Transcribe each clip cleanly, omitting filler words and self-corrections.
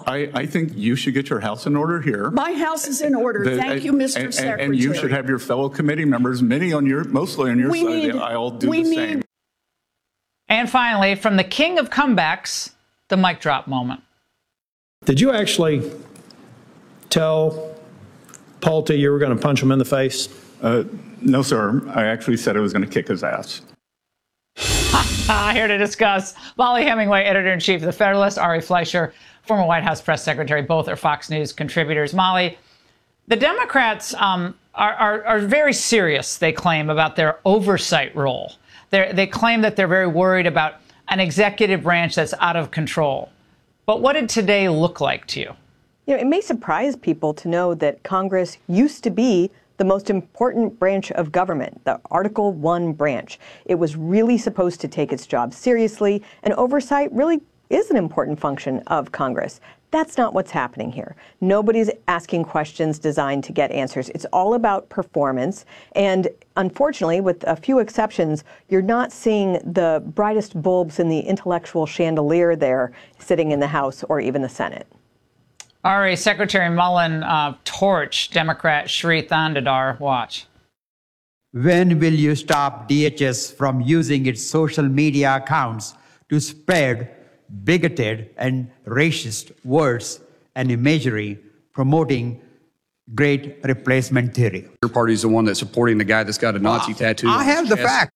I think you should get your house in order here. My house is in order. Thank you, Mr. Secretary. And you should have your fellow committee members, mostly on your side of the aisle, do the same. And finally, from the king of comebacks, the mic drop moment. Did you actually tell Pulte you were going to punch him in the face? No, sir. I actually said I was going to kick his ass. Here to discuss, Mollie Hemingway, editor-in-chief of The Federalist, Ari Fleischer, former White House press secretary, both are Fox News contributors. Mollie, the Democrats are very serious, they claim, about their oversight role. They claim that they're very worried about an executive branch that's out of control. But what did today look like to you? You know, it may surprise people to know that Congress used to be the most important branch of government, the Article I branch. It was really supposed to take its job seriously, and oversight really is an important function of Congress. That's not what's happening here. Nobody's asking questions designed to get answers. It's all about performance. And unfortunately, with a few exceptions, you're not seeing the brightest bulbs in the intellectual chandelier there sitting in the House or even the Senate. Ari, Secretary Mullen torched Democrat Shri Thandadar. Watch. When will you stop DHS from using its social media accounts to spread bigoted and racist words and imagery promoting great replacement theory? Your party's the one that's supporting the guy that's got a Nazi tattoo. I have the fact.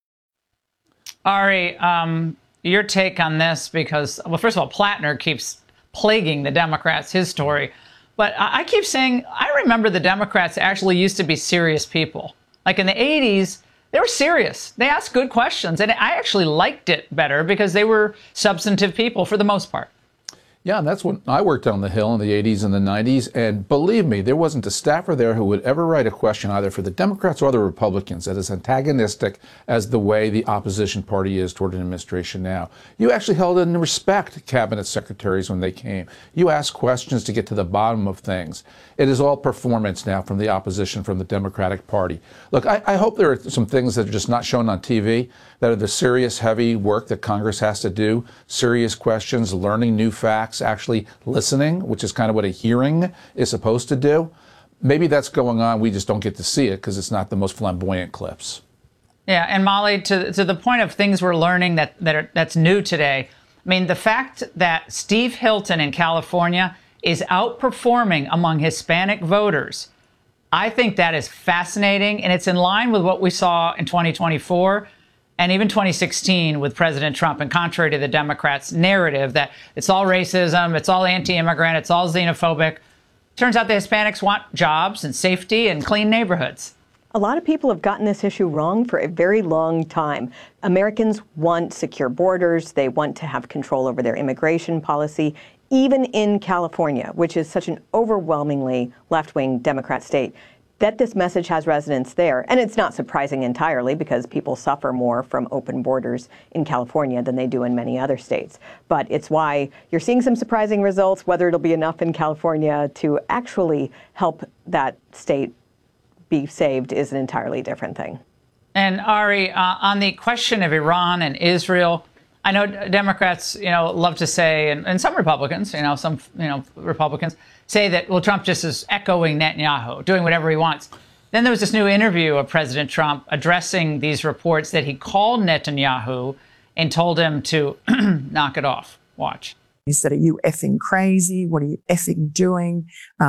Ari, your take on this, because, well, first of all, Plattner keeps plaguing the Democrats, his story. But I keep saying, I remember the Democrats actually used to be serious people. Like in the 80s, they were serious. They asked good questions. And I actually liked it better because they were substantive people for the most part. Yeah, and that's when I worked on the Hill in the 80s and the 90s. And believe me, there wasn't a staffer there who would ever write a question either for the Democrats or the Republicans that is antagonistic as the way the opposition party is toward an administration now. You actually held in respect cabinet secretaries when they came. You asked questions to get to the bottom of things. It is all performance now from the opposition, from the Democratic Party. Look, I hope there are some things that are just not shown on TV that are the serious, heavy work that Congress has to do, serious questions, learning new facts, actually listening, which is kind of what a hearing is supposed to do. Maybe that's going on. We just don't get to see it because it's not the most flamboyant clips. Yeah, and Mollie, to the point of things we're learning that's new today, I mean, the fact that Steve Hilton in California is outperforming among Hispanic voters, I think that is fascinating, and it's in line with what we saw in 2024 and even 2016 with President Trump, and contrary to the Democrats' narrative that it's all racism, it's all anti-immigrant, it's all xenophobic. Turns out the Hispanics want jobs and safety and clean neighborhoods. A lot of people have gotten this issue wrong for a very long time. Americans want secure borders. They want to have control over their immigration policy, even in California, which is such an overwhelmingly left-wing Democrat state. That this message has resonance there. And it's not surprising entirely because people suffer more from open borders in California than they do in many other states. But it's why you're seeing some surprising results. Whether it'll be enough in California to actually help that state be saved is an entirely different thing. And Ari, on the question of Iran and Israel, I know Democrats, love to say, and some Republicans, some Republicans say that, well, Trump just is echoing Netanyahu, doing whatever he wants. Then there was this new interview of President Trump addressing these reports that he called Netanyahu and told him to knock it off. Watch. He said, "Are you effing crazy? What are you effing doing?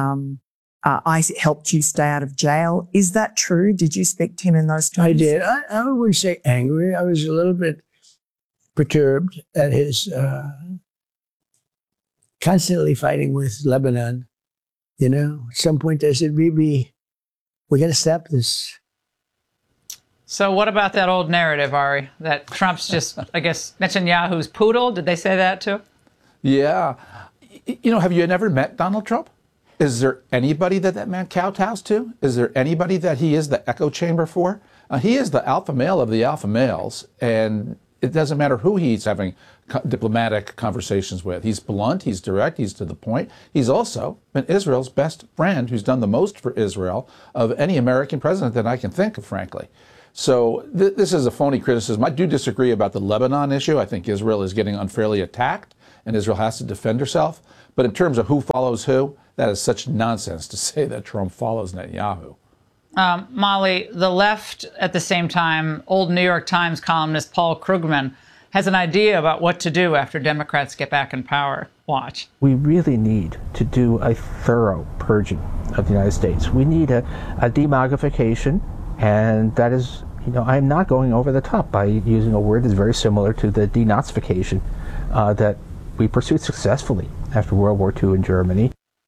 I helped you stay out of jail." Is that true? Did you speak to him in those terms? I did. I wouldn't say angry. I was a little bit perturbed at his constantly fighting with Lebanon. At some point I said, we got to stop this. So what about that old narrative, Ari, that Trump's just, I guess, Netanyahu's poodle? Did they say that too? Yeah. Have you never met Donald Trump? Is there anybody that man kowtows to? Is there anybody that he is the echo chamber for? He is the alpha male of the alpha males, and it doesn't matter who he's having diplomatic conversations with. He's blunt, he's direct, he's to the point. He's also been Israel's best friend, who's done the most for Israel of any American president that I can think of, frankly. So this is a phony criticism. I do disagree about the Lebanon issue. I think Israel is getting unfairly attacked, and Israel has to defend herself. But in terms of who follows who, that is such nonsense to say that Trump follows Netanyahu. Molly, the left, at the same time, old New York Times columnist Paul Krugman has an idea about what to do after Democrats get back in power. Watch. We really need to do a thorough purging of the United States. We need a demogification, and that is, I'm not going over the top by using a word that's very similar to the denazification that we pursued successfully after World War II in Germany.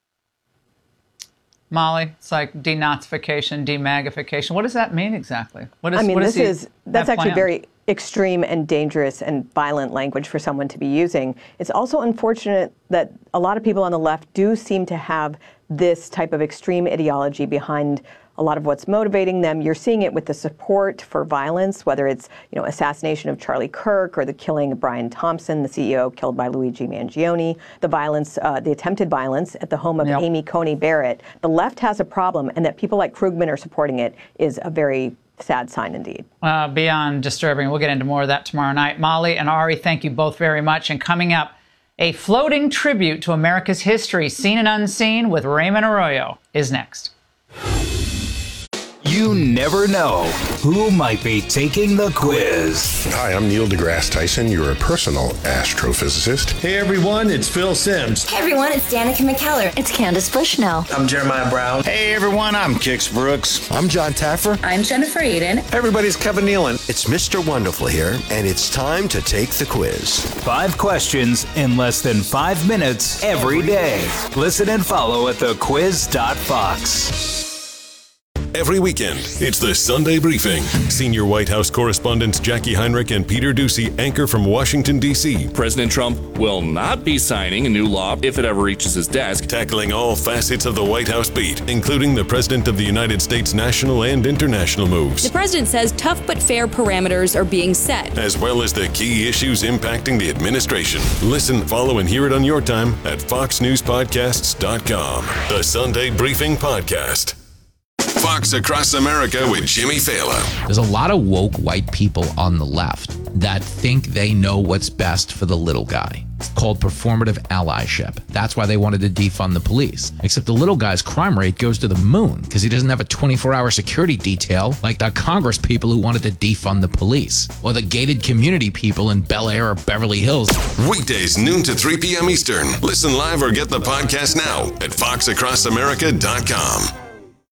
Molly, it's like denazification, demagification. What does that mean exactly? That's actually very extreme and dangerous and violent language for someone to be using. It's also unfortunate that a lot of people on the left do seem to have this type of extreme ideology behind a lot of what's motivating them. You're seeing it with the support for violence, whether it's assassination of Charlie Kirk or the killing of Brian Thompson, the CEO killed by Luigi Mangione, the violence, the attempted violence at the home of Amy Coney Barrett. The left has a problem, and that people like Krugman are supporting it is a very sad sign indeed. Beyond disturbing. We'll get into more of that tomorrow night. Molly and Ari, thank you both very much. And coming up, a floating tribute to America's history, seen and unseen, with Raymond Arroyo, is next. You never know who might be taking the quiz. Hi, I'm Neil deGrasse Tyson, your personal astrophysicist. Hey everyone, it's Phil Simms. Hey everyone, it's Danica McKellar. It's Candace Bushnell. I'm Jeremiah Brown. Hey everyone, I'm Kix Brooks. I'm John Taffer. I'm Jennifer Aiden. Everybody's Kevin Nealon. It's Mr. Wonderful here, and it's time to take the quiz. 5 questions in less than 5 minutes every day. Listen and follow at thequiz.fox. Every weekend, it's the Sunday Briefing. Senior White House correspondents Jackie Heinrich and Peter Doocy anchor from Washington, D.C. President Trump will not be signing a new law if it ever reaches his desk. Tackling all facets of the White House beat, including the President of the United States national and international moves. The president says tough but fair parameters are being set, as well as the key issues impacting the administration. Listen, follow, and hear it on your time at FoxNewsPodcasts.com. The Sunday Briefing Podcast. Fox Across America with Jimmy Fallon. There's a lot of woke white people on the left that think they know what's best for the little guy. It's called performative allyship. That's why they wanted to defund the police. Except the little guy's crime rate goes to the moon because he doesn't have a 24-hour security detail like the Congress people who wanted to defund the police, or the gated community people in Bel Air or Beverly Hills. Weekdays noon to 3 p.m. Eastern. Listen live or get the podcast now at foxacrossamerica.com.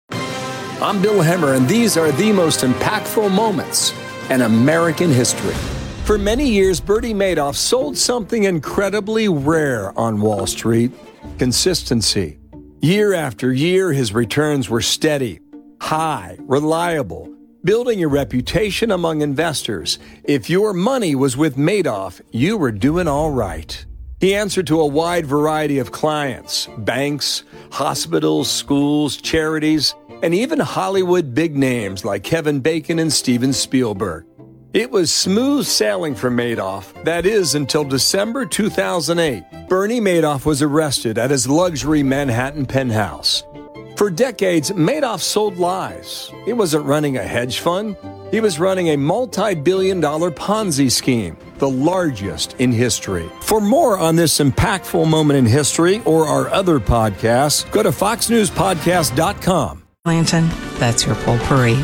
I'm Bill Hemmer, and these are the most impactful moments in American history. For many years, Bernie Madoff sold something incredibly rare on Wall Street: consistency. Year after year, his returns were steady, high, reliable, building a reputation among investors. If your money was with Madoff, you were doing all right. He answered to a wide variety of clients: banks, hospitals, schools, charities, and even Hollywood big names like Kevin Bacon and Steven Spielberg. It was smooth sailing for Madoff. That is, until December 2008. Bernie Madoff was arrested at his luxury Manhattan penthouse. For decades, Madoff sold lies. He wasn't running a hedge fund. He was running a multi-billion-dollar Ponzi scheme, the largest in history. For more on this impactful moment in history or our other podcasts, go to foxnewspodcast.com. Lanton, that's your potpourri.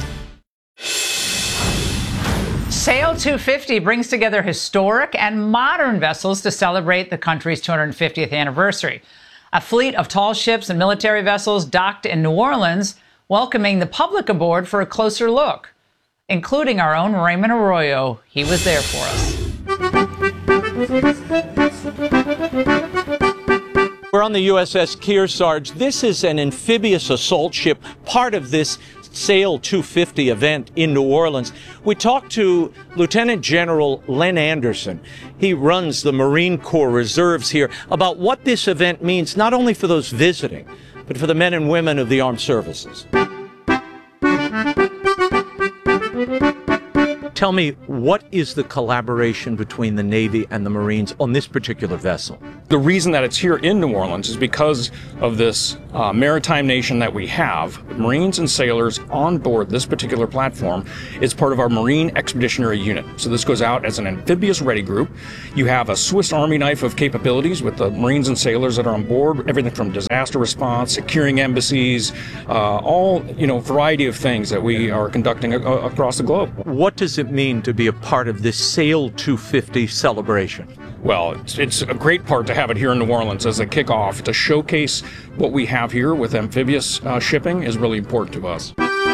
Sail 250 brings together historic and modern vessels to celebrate the country's 250th anniversary. A fleet of tall ships and military vessels docked in New Orleans, welcoming the public aboard for a closer look, including our own Raymond Arroyo. He was there for us. We're on the USS Kearsarge. This is an amphibious assault ship, part of this Sail 250 event in New Orleans. We talked to Lieutenant General Len Anderson. He runs the Marine Corps Reserves here, about what this event means, not only for those visiting, but for the men and women of the armed services. Tell me, what is the collaboration between the Navy and the Marines on this particular vessel? The reason that it's here in New Orleans is because of this maritime nation that we have. Marines and sailors on board this particular platform is part of our Marine Expeditionary Unit. So this goes out as an amphibious ready group. You have a Swiss Army knife of capabilities with the Marines and sailors that are on board, everything from disaster response, securing embassies, all, variety of things that we are conducting across the globe. What does it mean to be a part of this Sail 250 celebration? Well, it's a great part to have it here in New Orleans as a kickoff. To showcase what we have here with amphibious shipping is really important to us.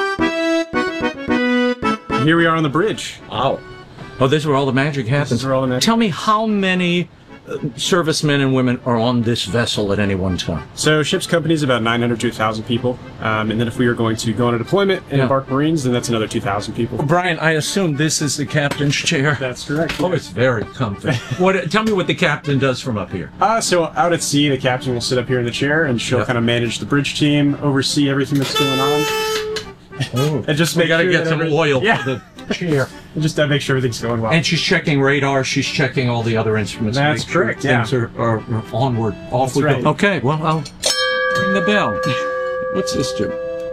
Here we are on the bridge. Wow. Oh, this is where all the magic happens. This is where all the magic. Tell me how many servicemen and women are on this vessel at any one time? So ship's company is about 900 to 1,000 people. And then if we are going to go on a deployment and embark Marines, then that's another 2,000 people. Brian, I assume this is the captain's chair? That's correct. Oh, it's very comfy. Tell me what the captain does from up here. So out at sea, the captain will sit up here in the chair and she'll kind of manage the bridge team, oversee everything that's going on. Oh. And just we got to get some oil for the chair. And just make sure everything's going well. And she's checking radar. She's checking all the other instruments. That's correct. Things are onward. Off we go. Okay. Well, I'll ring the bell. What's this do?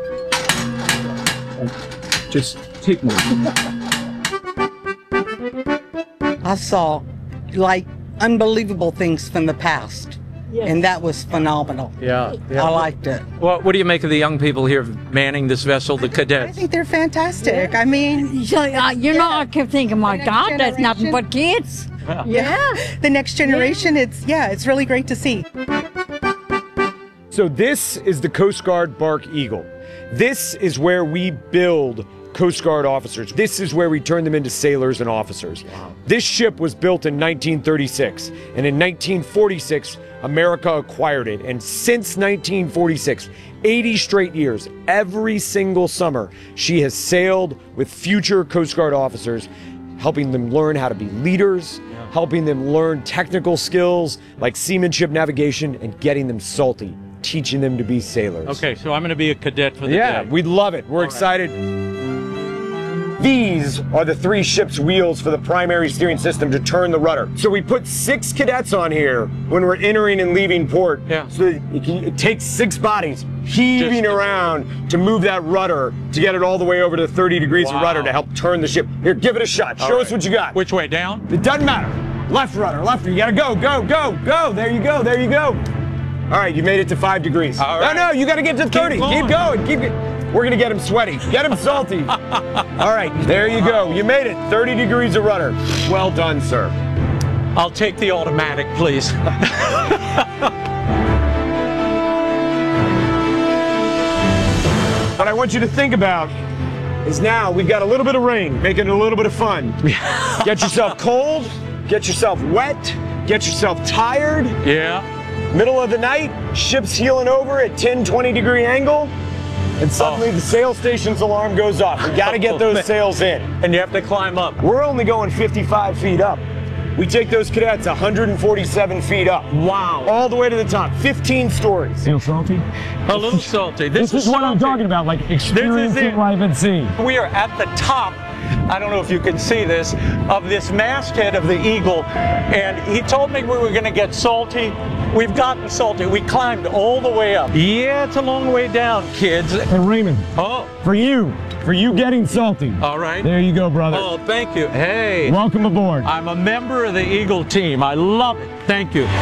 Just take one. I saw unbelievable things from the past. Yes. And that was phenomenal. Yeah. I liked it. Well, what do you make of the young people here manning this vessel, the cadets? I think they're fantastic. I mean, I kept thinking, my God, that's nothing but kids. Yeah. The next generation, it's really great to see. So this is the Coast Guard Bark Eagle. This is where we build Coast Guard officers. This is where we turn them into sailors and officers. Wow. This ship was built in 1936, and in 1946, America acquired it. And since 1946, 80 straight years, every single summer, she has sailed with future Coast Guard officers, helping them learn how to be leaders, helping them learn technical skills like seamanship navigation, and getting them salty, teaching them to be sailors. Okay, so I'm going to be a cadet for the day. Yeah, we'd love it. We're excited. These are the 3 ship's wheels for the primary steering system to turn the rudder. So we put 6 cadets on here when we're entering and leaving port. Yeah. So that it takes 6 bodies heaving around to move that rudder to get it all the way over to 30 degrees of rudder to help turn the ship. Here, give it a shot. Show us what you got. Which way, down? It doesn't matter. Left rudder, left rudder. You gotta go, go, go, go. There you go, there you go. All right, you made it to 5 degrees. All right. No, you gotta get to 30. Keep going, keep it. We're gonna get him sweaty, get him salty. All right, there you go. You made it, 30 degrees of rudder. Well done, sir. I'll take the automatic, please. What I want you to think about is now we've got a little bit of rain, making it a little bit of fun. Get yourself cold, get yourself wet, get yourself tired. Yeah. Middle of the night, ship's heeling over at 10, 20 degree angle. And suddenly the sail station's alarm goes off. We gotta get those sails in. And you have to climb up. We're only going 55 feet up. We take those cadets 147 feet up. Wow. All the way to the top, 15 stories. Feel salty? A little salty. This is what I'm talking about, like experiencing life at sea. We are at the top, I don't know if you can see this, of this masthead of the Eagle. And he told me we were gonna get salty. We've gotten salty. We climbed all the way up. Yeah, it's a long way down, kids. And Raymond, for you getting salty. All right. There you go, brother. Oh, thank you. Hey. Welcome aboard. I'm a member of the Eagle team. I love it. Thank you.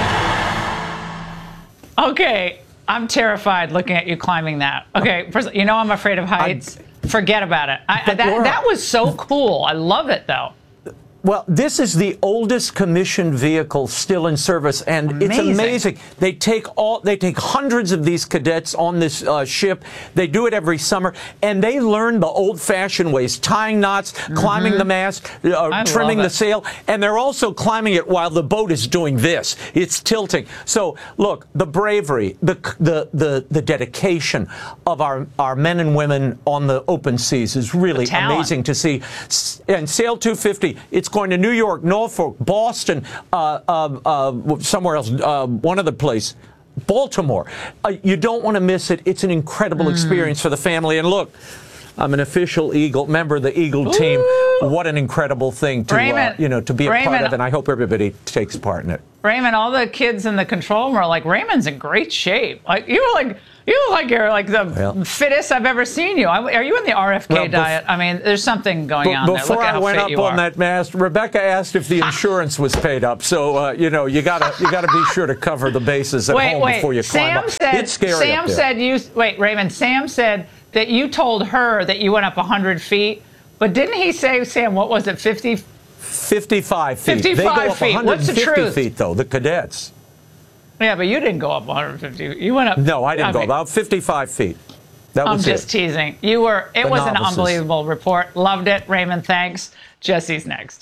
Okay, I'm terrified looking at you climbing that. Okay, first, I'm afraid of heights. Forget about it. That was so cool. I love it, though. Well, this is the oldest commissioned vehicle still in service, and it's amazing. They take hundreds of these cadets on this ship. They do it every summer, and they learn the old-fashioned ways: tying knots, climbing the mast, trimming the sail, and they're also climbing it while the boat is doing this. It's tilting. So, look, the bravery, the dedication of our men and women on the open seas is really amazing to see. And Sail 250, it's going to New York, Norfolk, Boston, somewhere else, one other place, Baltimore. You don't want to miss it. It's an incredible experience for the family. And look, I'm an official Eagle member of the Eagle team. What an incredible thing to to be a part of, and I hope everybody takes part in it. Raymond, all the kids in the control room are like, Raymond's in great shape. Like you look like you're like the fittest I've ever seen you. Are you in the RFK diet? I mean, there's something going on there. Before I went up on that mast, Rebecca asked if the insurance was paid up. So you gotta be sure to cover the bases at home before you climb up. It's scary up there. Raymond. Sam said that you told her that you went up 100 feet, but didn't he say, Sam, what was it, 55 feet? 55 feet. They go up feet. 150 What's the truth? feet, though, the cadets. Yeah, but you didn't go up 150. You went up. No, I didn't go about 55 feet. That was I'm just teasing. It was an unbelievable report. Loved it. Raymond, thanks. Jesse's next.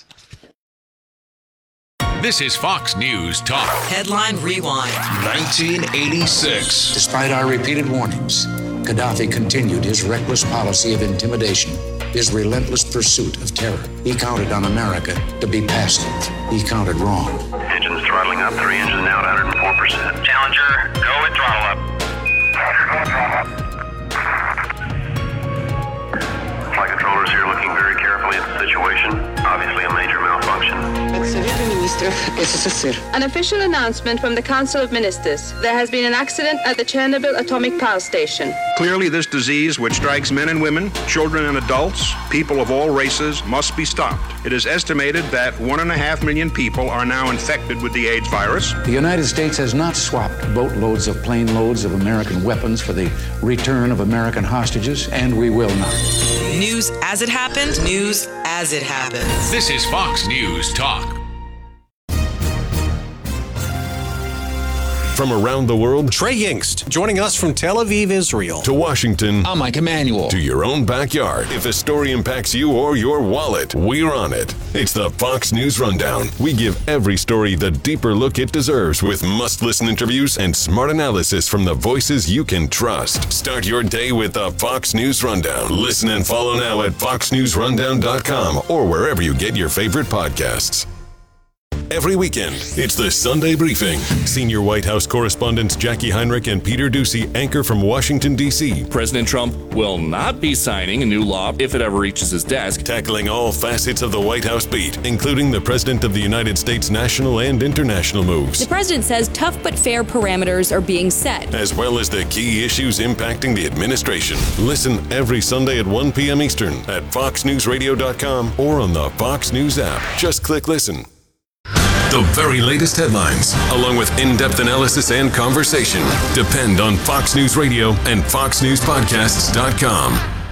This is Fox News Talk. Headline Rewind. 1986. Despite our repeated warnings, Gaddafi continued his reckless policy of intimidation, his relentless pursuit of terror. He counted on America to be passive. He counted wrong. Engines throttling up, 3 engines now at 104%. Challenger, go with throttle up. Flight controllers here looking very carefully at the situation. Obviously a major malfunction. An official announcement from the Council of Ministers. There has been an accident at the Chernobyl atomic power station. Clearly, this disease, which strikes men and women, children and adults, people of all races, must be stopped. It is estimated that 1.5 million people are now infected with the AIDS virus. The United States has not swapped boatloads of plane loads of American weapons for the return of American hostages, and we will not. News as it happened, news as it happened. This is Fox News Talk. From around the world, Trey Yingst, joining us from Tel Aviv, Israel. To Washington. I'm Mike Emanuel. To your own backyard. If a story impacts you or your wallet, we're on it. It's the Fox News Rundown. We give every story the deeper look it deserves with must-listen interviews and smart analysis from the voices you can trust. Start your day with the Fox News Rundown. Listen and follow now at foxnewsrundown.com or wherever you get your favorite podcasts. Every weekend, it's the Sunday Briefing. Senior White House correspondents Jackie Heinrich and Peter Ducey anchor from Washington, D.C. President Trump will not be signing a new law if it ever reaches his desk. Tackling all facets of the White House beat, including the President of the United States' national and international moves. The president says tough but fair parameters are being set, as well as the key issues impacting the administration. Listen every Sunday at 1 p.m. Eastern at foxnewsradio.com or on the Fox News app. Just click listen. The very latest headlines, along with in-depth analysis and conversation, depend on Fox News Radio and foxnewspodcasts.com.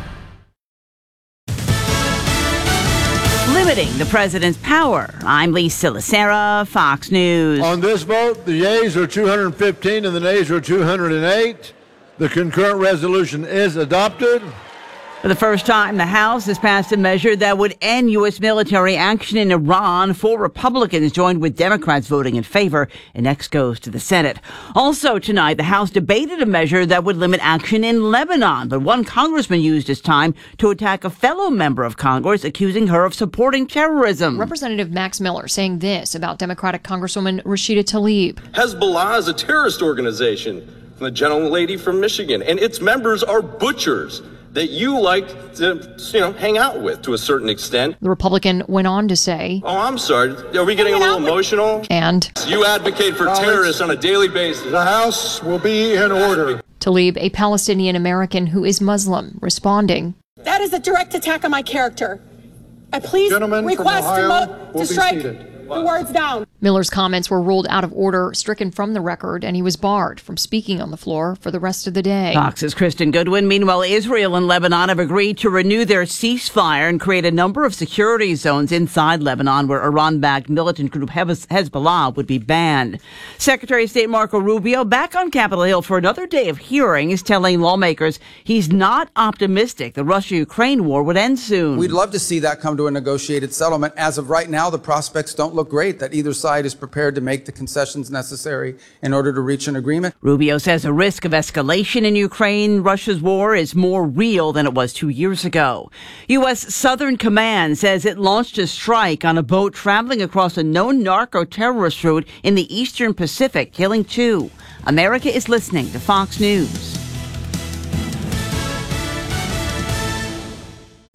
Limiting the president's power. I'm Lisa Lacera, Fox News. On this vote, the yeas are 215 and the nays are 208. The concurrent resolution is adopted. For the first time, the House has passed a measure that would end U.S. military action in Iran. 4 Republicans joined with Democrats voting in favor, and next goes to the Senate. Also tonight, the House debated a measure that would limit action in Lebanon, but one congressman used his time to attack a fellow member of Congress, accusing her of supporting terrorism. Representative Max Miller saying this about Democratic Congresswoman Rashida Tlaib. Hezbollah is a terrorist organization from the gentlelady from Michigan, and its members are butchers that you like to, hang out with to a certain extent. The Republican went on to say, "Oh, I'm sorry. Are we getting a little emotional?" And you advocate for terrorists on a daily basis. The House will be in order. Tlaib, a Palestinian American who is Muslim, responding, "That is a direct attack on my character. I please request to strike the words down." Miller's comments were ruled out of order, stricken from the record, and he was barred from speaking on the floor for the rest of the day. Fox's Kristen Goodwin. Meanwhile, Israel and Lebanon have agreed to renew their ceasefire and create a number of security zones inside Lebanon where Iran-backed militant group Hezbollah would be banned. Secretary of State Marco Rubio back on Capitol Hill for another day of hearings, telling lawmakers he's not optimistic the Russia-Ukraine war would end soon. We'd love to see that come to a negotiated settlement. As of right now, the prospects don't look great that either side is prepared to make the concessions necessary in order to reach an agreement. Rubio says the risk of escalation in Ukraine, Russia's war, is more real than it was 2 years ago. U.S. Southern Command says it launched a strike on a boat traveling across a known narco-terrorist route in the Eastern Pacific, killing 2. America is listening to Fox News.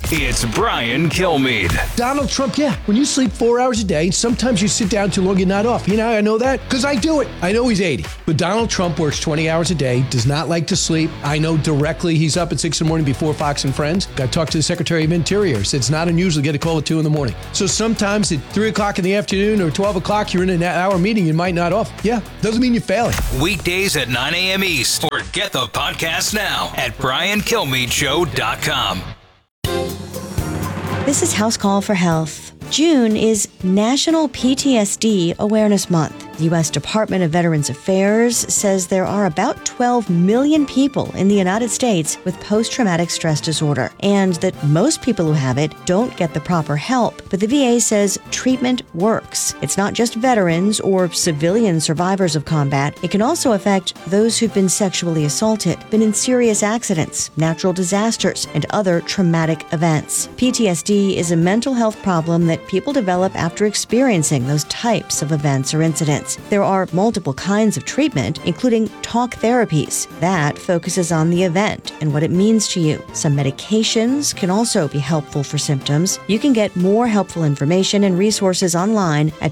It's Brian Kilmeade. Donald Trump, yeah. When you sleep 4 hours a day, sometimes you sit down too long, you're not off. You know how I know that? Because I do it. I know he's 80. But Donald Trump works 20 hours a day, does not like to sleep. I know directly he's up at 6 in the morning before Fox and Friends. I talked to the Secretary of Interior. Said it's not unusual to get a call at 2 in the morning. So sometimes at 3 o'clock in the afternoon or 12 o'clock, you're in an hour meeting, you might not off. Yeah, doesn't mean you're failing. Weekdays at 9 a.m. East. Or get the podcast now at BrianKilmeadeShow.com. This is House Call for Health. June is National PTSD Awareness Month. The U.S. Department of Veterans Affairs says there are about 12 million people in the United States with post-traumatic stress disorder, and that most people who have it don't get the proper help. But the VA says treatment works. It's not just veterans or civilian survivors of combat. It can also affect those who've been sexually assaulted, been in serious accidents, natural disasters, and other traumatic events. PTSD is a mental health problem that people develop after experiencing those types of events or incidents. There are multiple kinds of treatment, including talk therapies. That focuses on the event and what it means to you. Some medications can also be helpful for symptoms. You can get more helpful information and resources online at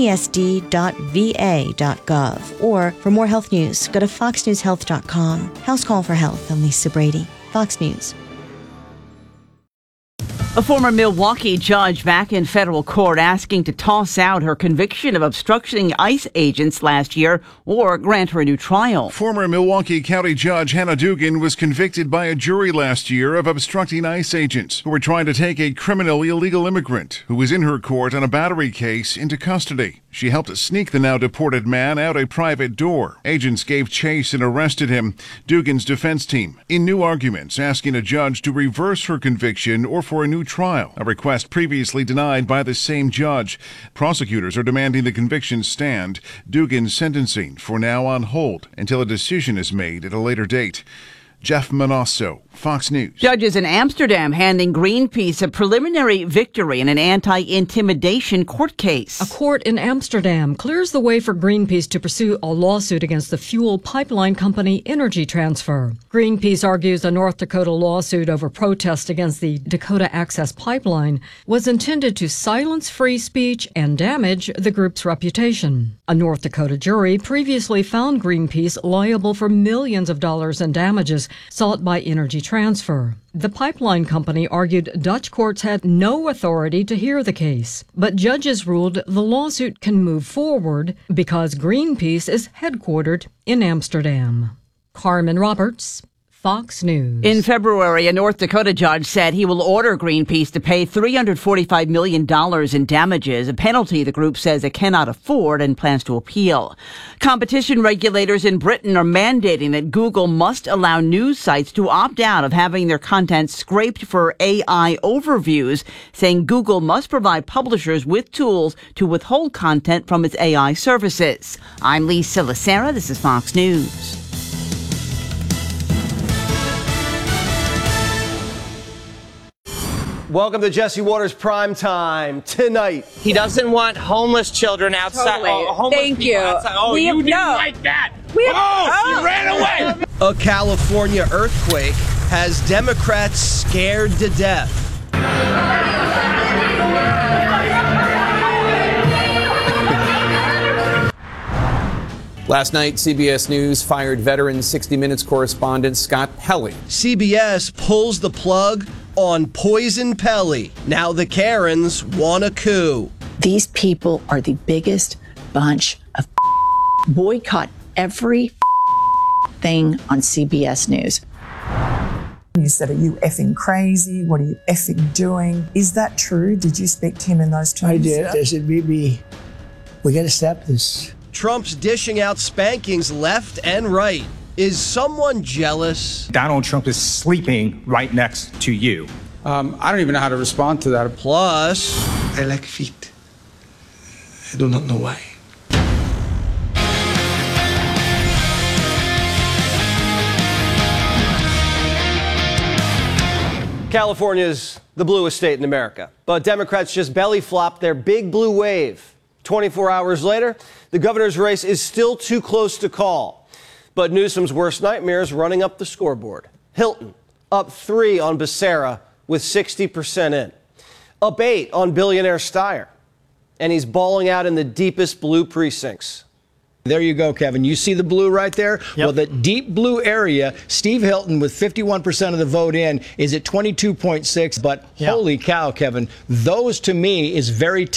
ptsd.va.gov. Or for more health news, go to foxnewshealth.com. House Call for Health. I'm Lisa Brady, Fox News. A former Milwaukee judge back in federal court asking to toss out her conviction of obstructing ICE agents last year or grant her a new trial. Former Milwaukee County Judge Hannah Dugan was convicted by a jury last year of obstructing ICE agents who were trying to take a criminal illegal immigrant who was in her court on a battery case into custody. She helped sneak the now deported man out a private door. Agents gave chase and arrested him. Dugan's defense team in new arguments asking a judge to reverse her conviction or for a new trial, a request previously denied by the same judge. Prosecutors are demanding the conviction stand. Dugan's sentencing for now on hold until a decision is made at a later date. Jeff Manasso, Fox News. Judges in Amsterdam handing Greenpeace a preliminary victory in an anti-intimidation court case. A court in Amsterdam clears the way for Greenpeace to pursue a lawsuit against the fuel pipeline company Energy Transfer. Greenpeace argues a North Dakota lawsuit over protest against the Dakota Access Pipeline was intended to silence free speech and damage the group's reputation. A North Dakota jury previously found Greenpeace liable for millions of dollars in damages sought by Energy Transfer. The pipeline company argued Dutch courts had no authority to hear the case, but judges ruled the lawsuit can move forward because Greenpeace is headquartered in Amsterdam. Carmen Roberts, Fox News. In February, a North Dakota judge said he will order Greenpeace to pay $345 million in damages, a penalty the group says it cannot afford and plans to appeal. Competition regulators in Britain are mandating that Google must allow news sites to opt out of having their content scraped for AI overviews, saying Google must provide publishers with tools to withhold content from its AI services. I'm Lisa Lacera. This is Fox News. Welcome to Jesse Waters Prime Time tonight. He doesn't want homeless children outside. Totally. Thank you. Oh, you didn't like that. You ran away. A California earthquake has Democrats scared to death. Last night, CBS News fired veteran 60 Minutes correspondent Scott Pelley. CBS pulls the plug on Poison Pelly. Now the Karens want a coup. These people are the biggest bunch of boycott every thing on CBS News. You said, are you effing crazy? What are you effing doing? Is that true? Did you speak to him in those terms? I did. I said, we got to stop this. Trump's dishing out spankings left and right. Is someone jealous? Donald Trump is sleeping right next to you. I don't even know how to respond to that. Plus, I like feet. I do not know why. California's the bluest state in America, but Democrats just belly flopped their big blue wave. 24 hours later, the governor's race is still too close to call. But Newsom's worst nightmare is running up the scoreboard. Hilton up 3 on Becerra with 60% in. Up 8 on billionaire Steyer. And he's balling out in the deepest blue precincts. There you go, Kevin. You see the blue right there? Yep. Well, the deep blue area, Steve Hilton with 51% of the vote in is at 22.6. But holy cow, Kevin, those to me is very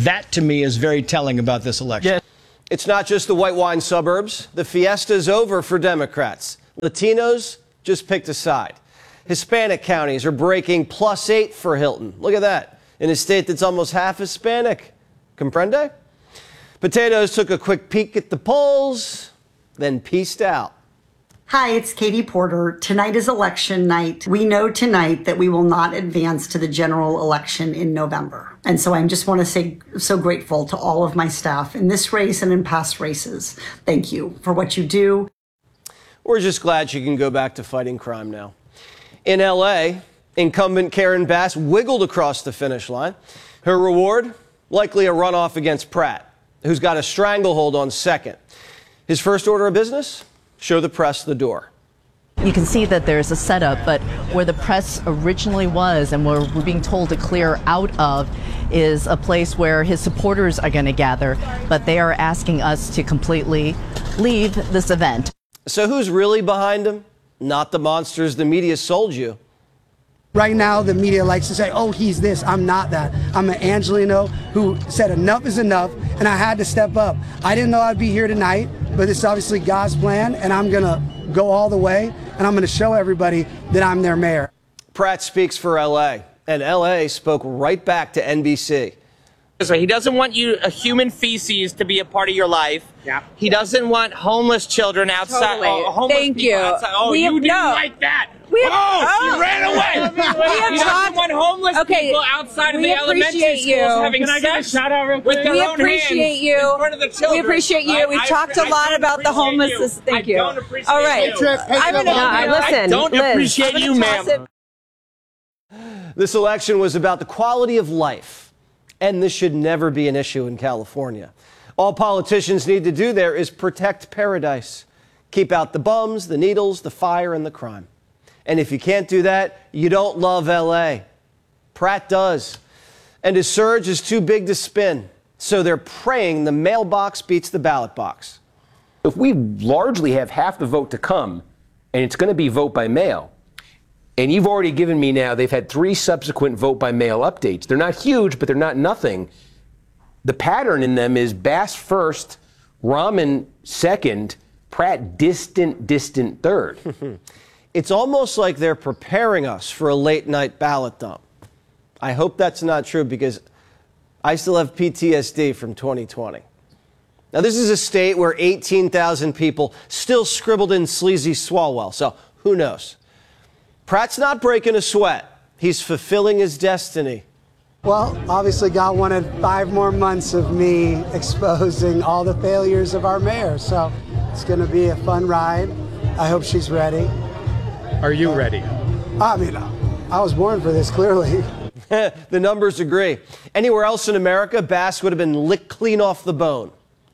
telling about this election. Yeah. It's not just the white wine suburbs. The fiesta's over for Democrats. Latinos just picked a side. Hispanic counties are breaking +8 for Hilton. Look at that. In a state that's almost half Hispanic. Comprende? Potatoes took a quick peek at the polls, then peaced out. Hi, it's Katie Porter. Tonight is election night. We know tonight that we will not advance to the general election in November. And so I just want to say so grateful to all of my staff in this race and in past races. Thank you for what you do. We're just glad she can go back to fighting crime now. In L.A., incumbent Karen Bass wiggled across the finish line. Her reward? Likely a runoff against Pratt, who's got a stranglehold on second. His first order of business? Show the press the door. You can see that there's a setup, but where the press originally was and where we're being told to clear out of is a place where his supporters are going to gather, but they are asking us to completely leave this event. So who's really behind him? Not the monsters the media sold you. Right now, the media likes to say, oh, he's this. I'm not that. I'm an Angelino who said enough is enough, and I had to step up. I didn't know I'd be here tonight, but it's obviously God's plan, and I'm going to go all the way, and I'm going to show everybody that I'm their mayor. Pratt speaks for L.A., and L.A. spoke right back to NBC. So he doesn't want human feces to be a part of your life. Yeah. He doesn't want homeless children outside. Totally. Homeless Thank people you. Outside. Oh, you didn't like that. He ran away. He doesn't want homeless people outside of the elementary schools having sex. Can I get a shout out real quick? With their own hands in front of the children. We appreciate you. We've talked a lot about the homelessness. Thank you. I don't appreciate All right. you. I don't appreciate you, ma'am. This election was about the quality of life, and this should never be an issue in California. All politicians need to do there is protect paradise. Keep out the bums, the needles, the fire, and the crime. And if you can't do that, you don't love L.A. Pratt does. And his surge is too big to spin. So they're praying the mailbox beats the ballot box. If we largely have half the vote to come, and it's going to be vote by mail, and you've already given me now, they've had 3 subsequent vote by mail updates. They're not huge, but they're not nothing. The pattern in them is Bass first, Rahman second, Pratt distant third. It's almost like they're preparing us for a late night ballot dump. I hope that's not true because I still have PTSD from 2020. Now, this is a state where 18,000 people still scribbled in sleazy Swalwell, so who knows? Pratt's not breaking a sweat. He's fulfilling his destiny. Well, obviously God wanted 5 more months of me exposing all the failures of our mayor, so it's going to be a fun ride. I hope she's ready. Are you ready? I mean, I was born for this, clearly. The numbers agree. Anywhere else in America, Bass would have been licked clean off the bone.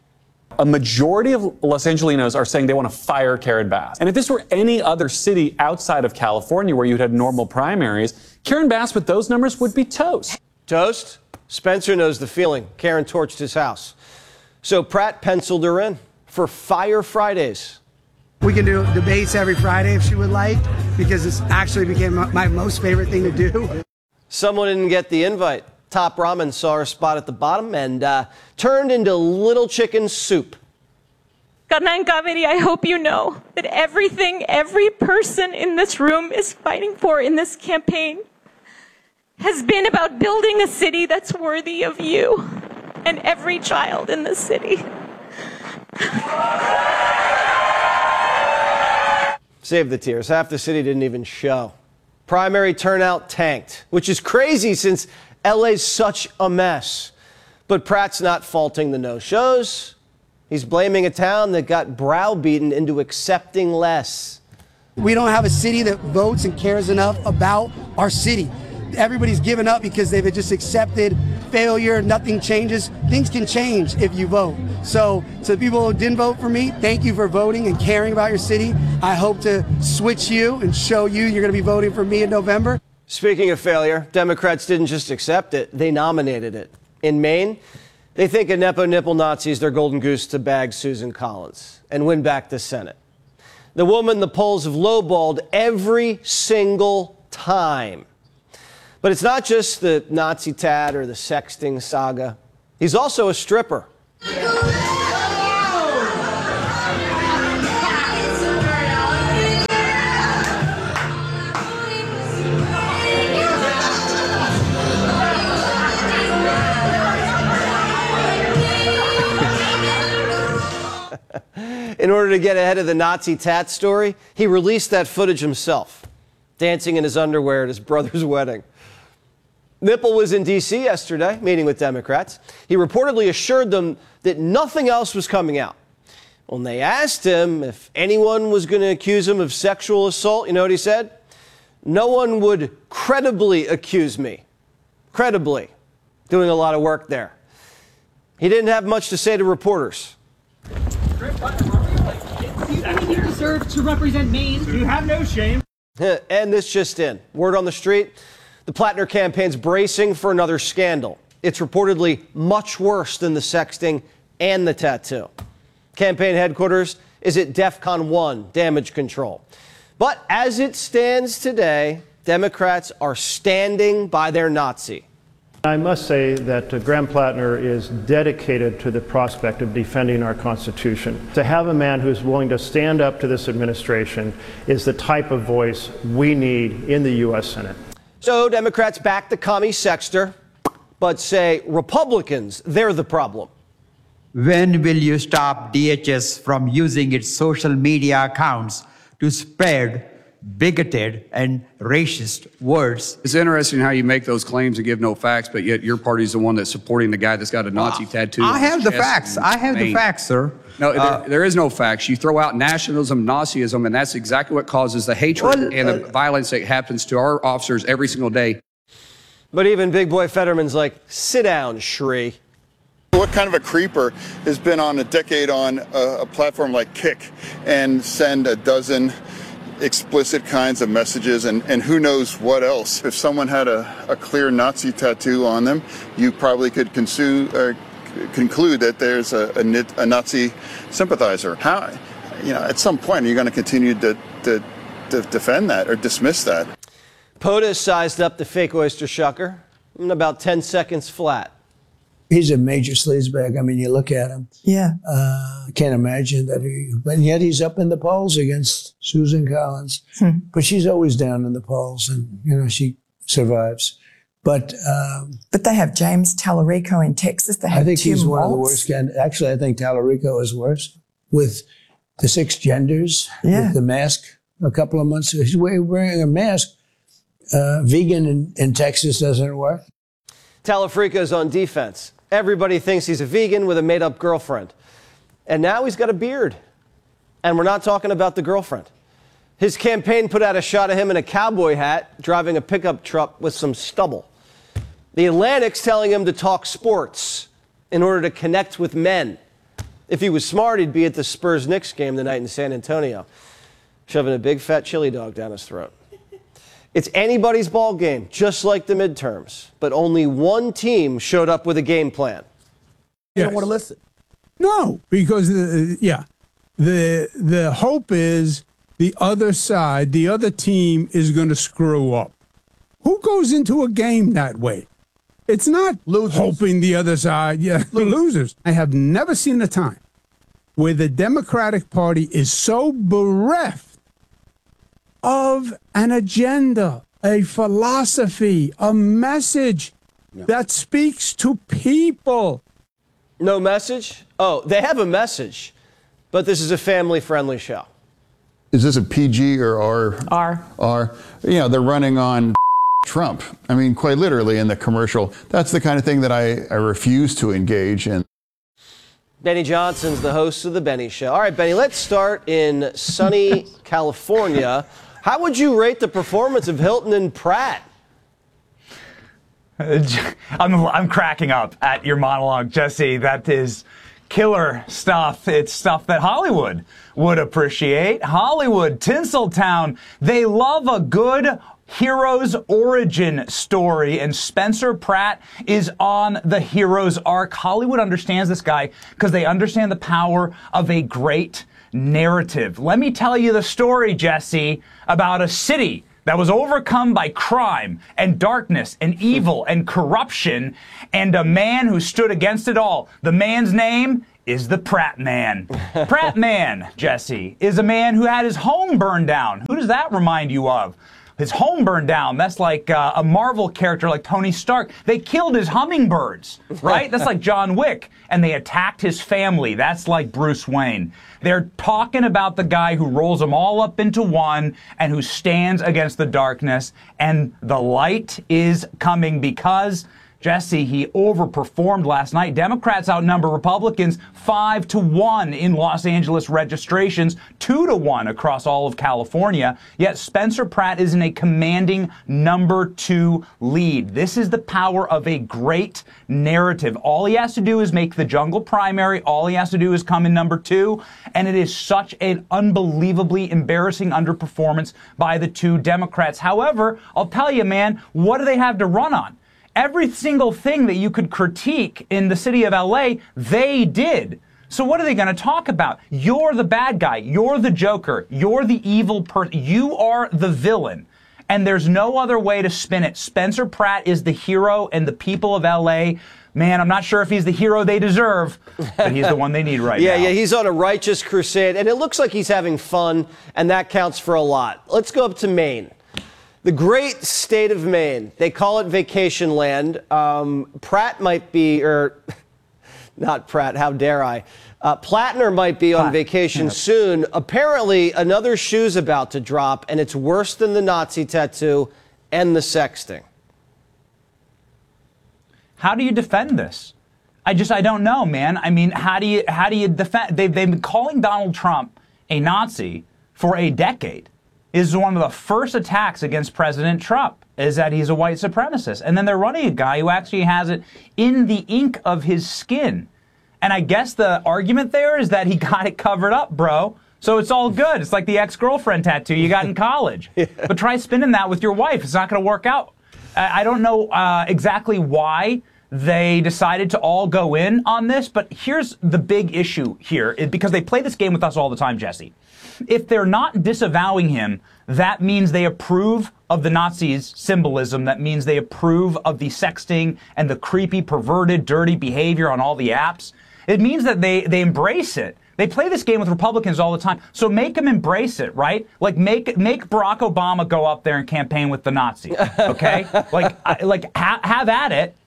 A majority of Los Angelinos are saying they want to fire Karen Bass. And if this were any other city outside of California where you'd had normal primaries, Karen Bass with those numbers would be toast. Toast? Spencer knows the feeling. Karen torched his house. So Pratt penciled her in for Fire Fridays. We can do debates every Friday if she would like, because it's actually became my most favorite thing to do. Someone didn't get the invite. Top Ramen saw her spot at the bottom and turned into little chicken soup. Karna and Kaveri, I hope you know that everything every person in this room is fighting for in this campaign has been about building a city that's worthy of you and every child in this city. Save the tears. Half the city didn't even show. Primary turnout tanked, which is crazy since LA's such a mess. But Pratt's not faulting the no-shows. He's blaming a town that got browbeaten into accepting less. We don't have a city that votes and cares enough about our city. Everybody's given up because they've just accepted failure, nothing changes. Things can change if you vote. So to the people who didn't vote for me, thank you for voting and caring about your city. I hope to switch you and show you you're going to be voting for me in November. Speaking of failure, Democrats didn't just accept it, they nominated it. In Maine, they think a Nepo nipple Nazi is their golden goose to bag Susan Collins and win back the Senate. The woman the polls have lowballed every single time. But it's not just the Nazi tat or the sexting saga. He's also a stripper. In order to get ahead of the Nazi tat story, he released that footage himself, dancing in his underwear at his brother's wedding. Nipple was in D.C. yesterday, meeting with Democrats. He reportedly assured them that nothing else was coming out. When they asked him if anyone was going to accuse him of sexual assault, you know what he said? No one would credibly accuse me. Credibly. Doing a lot of work there. He didn't have much to say to reporters. You deserve to represent Maine. You have no shame. And this just in. Word on the street, the Plattner campaign's bracing for another scandal. It's reportedly much worse than the sexting and the tattoo. Campaign headquarters is at DEFCON 1, damage control. But as it stands today, Democrats are standing by their Nazi. I must say that Graham Plattner is dedicated to the prospect of defending our Constitution. To have a man who's willing to stand up to this administration is the type of voice we need in the U.S. Senate. So Democrats back the commie sexter, but say Republicans, they're the problem. When will you stop DHS from using its social media accounts to spread bigoted and racist words? It's interesting how you make those claims and give no facts, but yet your party's the one that's supporting the guy that's got a Nazi tattoo. I have the facts. I have the facts, sir. No, there is no facts. You throw out nationalism, Nazism, and that's exactly what causes the hatred and the violence that happens to our officers every single day. But even Big Boy Fetterman's like, sit down, Shri. What kind of a creeper has been on a decade on a platform like Kick and send a dozen explicit kinds of messages and who knows what else? If someone had a clear Nazi tattoo on them, you probably could conclude that there's a Nazi sympathizer. How, at some point, are you going to continue to defend that or dismiss that? POTUS sized up the fake oyster shucker in about 10 seconds flat. He's a major sleazebag. I mean, you look at him. Yeah. Can't imagine that but yet he's up in the polls against Susan Collins. But she's always down in the polls and, she survives. But they have James Tallarico in Texas. They have I think Tim he's one of the Walz. worst candidates. Actually, I think Tallarico is worse with the 6 genders, with the mask a couple of months ago. He's wearing a mask. Vegan in Texas doesn't work. Tallarico's on defense. Everybody thinks he's a vegan with a made-up girlfriend. And now he's got a beard. And we're not talking about the girlfriend. His campaign put out a shot of him in a cowboy hat, driving a pickup truck with some stubble. The Atlantic's telling him to talk sports in order to connect with men. If he was smart, he'd be at the Spurs-Knicks game tonight in San Antonio, shoving a big fat chili dog down his throat. It's anybody's ball game, just like the midterms. But only one team showed up with a game plan. You don't want to listen. No, because, the hope is the other side, the other team is going to screw up. Who goes into a game that way? It's not hoping the other side, losers. I have never seen a time where the Democratic Party is so bereft of an agenda, a philosophy, a message that speaks to people. No message? Oh, they have a message, but this is a family-friendly show. Is this a PG or R? R. R. They're running on Trump. I mean, quite literally in the commercial. That's the kind of thing that I refuse to engage in. Benny Johnson's the host of The Benny Show. All right, Benny, let's start in sunny California. How would you rate the performance of Hilton and Pratt? I'm cracking up at your monologue, Jesse. That is killer stuff. It's stuff that Hollywood would appreciate. Hollywood, Tinseltown, they love a good hero's origin story, and Spencer Pratt is on the hero's arc. Hollywood understands this guy because they understand the power of a great narrative. Let me tell you the story, Jesse, about a city that was overcome by crime and darkness and evil and corruption, and a man who stood against it all. The man's name is the Pratt Man. Pratt Man, Jesse, is a man who had his home burned down. Who does that remind you of? His home burned down. That's like a Marvel character like Tony Stark. They killed his hummingbirds, right? That's like John Wick. And they attacked his family. That's like Bruce Wayne. They're talking about the guy who rolls them all up into one and who stands against the darkness. And the light is coming because, Jesse, he overperformed last night. Democrats outnumber Republicans 5-1 in Los Angeles registrations, 2-1 across all of California. Yet Spencer Pratt is in a commanding number 2 lead. This is the power of a great narrative. All he has to do is make the jungle primary. All he has to do is come in number 2. And it is such an unbelievably embarrassing underperformance by the 2 Democrats. However, I'll tell you, man, what do they have to run on? Every single thing that you could critique in the city of LA, they did. So what are they going to talk about? You're the bad guy. You're the Joker. You're the evil person. You are the villain. And there's no other way to spin it. Spencer Pratt is the hero, and the people of LA, man, I'm not sure if he's the hero they deserve, but he's the one they need right now. Yeah, he's on a righteous crusade, and it looks like he's having fun, and that counts for a lot. Let's go up to Maine. The great state of Maine. They call it vacation land. Pratt might be, or not Pratt, how dare I? Plattner might be on vacation soon. Apparently, another shoe's about to drop, and it's worse than the Nazi tattoo and the sexting. How do you defend this? I don't know, man. I mean, how do you defend? They've been calling Donald Trump a Nazi for a decade. Is one of the first attacks against President Trump is that he's a white supremacist. And then they're running a guy who actually has it in the ink of his skin. And I guess the argument there is that he got it covered up, bro. So it's all good. It's like the ex-girlfriend tattoo you got in college. But try spinning that with your wife. It's not going to work out. I don't know exactly why they decided to all go in on this, but here's the big issue here, because they play this game with us all the time, Jesse. If they're not disavowing him, that means they approve of the Nazis' symbolism. That means they approve of the sexting and the creepy, perverted, dirty behavior on all the apps. It means that they embrace it. They play this game with Republicans all the time. So make them embrace it, right? Like make Barack Obama go up there and campaign with the Nazis, okay? Have at it,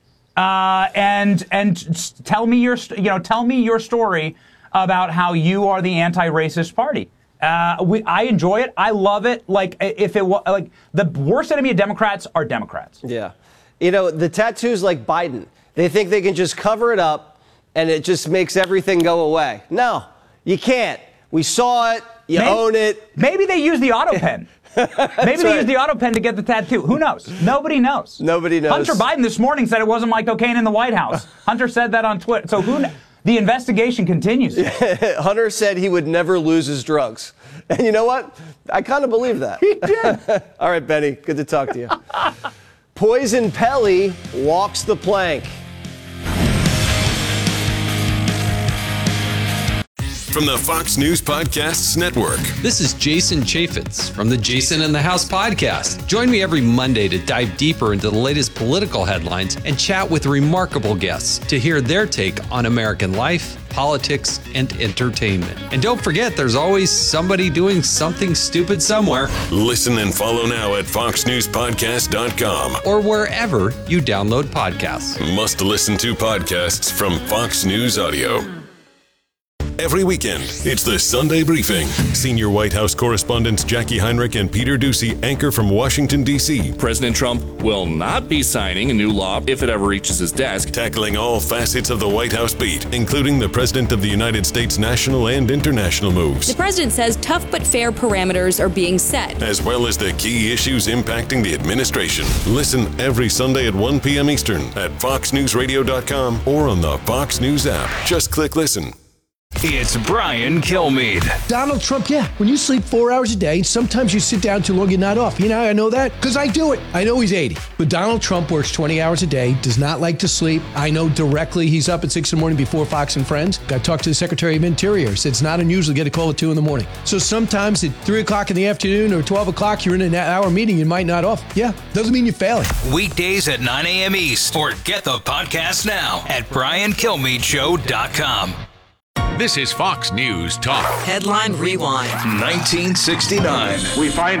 and tell me your story about how you are the anti-racist party. I enjoy it. I love it. The worst enemy of Democrats are Democrats. Yeah. The tattoos like Biden, they think they can just cover it up and it just makes everything go away. No, you can't. We saw it. You own it. Maybe they use the auto pen. Maybe they used the auto pen to get the tattoo. Who knows? Nobody knows. Nobody knows. Hunter Biden this morning said it wasn't my cocaine in the White House. Hunter said that on Twitter. So the investigation continues. Hunter said he would never lose his drugs. And you know what? I kind of believe that. He did. All right, Benny, good to talk to you. Poison Pelly walks the plank. From the Fox News Podcasts Network. This is Jason Chaffetz from the Jason in the House podcast. Join me every Monday to dive deeper into the latest political headlines and chat with remarkable guests to hear their take on American life, politics, and entertainment. And don't forget, there's always somebody doing something stupid somewhere. Listen and follow now at foxnewspodcast.com or wherever you download podcasts. Must listen to podcasts from Fox News Audio. Every weekend, it's the Sunday Briefing. Senior White House correspondents Jackie Heinrich and Peter Doocy anchor from Washington, D.C. President Trump will not be signing a new law if it ever reaches his desk. Tackling all facets of the White House beat, including the President of the United States national and international moves. The president says tough but fair parameters are being set, as well as the key issues impacting the administration. Listen every Sunday at 1 p.m. Eastern at foxnewsradio.com or on the Fox News app. Just click listen. It's Brian Kilmeade. Donald Trump, yeah. When you sleep 4 hours a day, sometimes you sit down too long, you're not off. You know, I know that because I do it. I know he's 80. But Donald Trump works 20 hours a day, does not like to sleep. I know directly he's up at 6 in the morning before Fox and Friends. I talked to the Secretary of Interior. Said it's not unusual to get a call at 2 in the morning. So sometimes at 3 o'clock in the afternoon or 12 o'clock, you're in an hour meeting, you might not off. Yeah, doesn't mean you're failing. Weekdays at 9 a.m. East. Or get the podcast now at BrianKilmeadeShow.com. This is Fox News Talk. Headline Rewind. 1969. We find